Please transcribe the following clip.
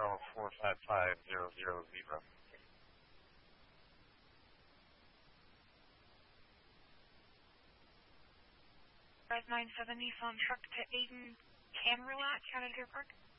Control 455-000. Res 97 Nissan truck to Aiden Cameron, Canada Park.